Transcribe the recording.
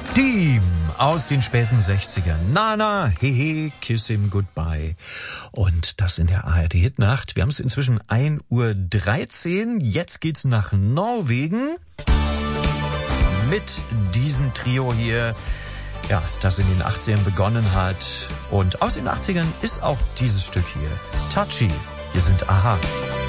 Team aus den späten 60ern. Nana, hehe, kiss him goodbye. Und das in der ARD-Hitnacht. Wir haben es inzwischen 1:13 Uhr. Jetzt geht's nach Norwegen mit diesem Trio hier, ja, das in den 80ern begonnen hat. Und aus den 80ern ist auch dieses Stück hier. Touchy. Hier sind Aha.